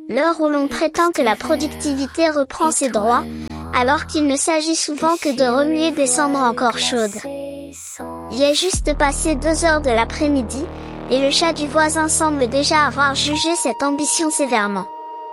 L'heure où l'on prétend que la productivité reprend ses droits, alors qu'il ne s'agit souvent que de remuer des cendres encore chaudes. Il est juste passé 2 heures de l'après-midi, et le chat du voisin semble déjà avoir jugé cette ambition sévèrement.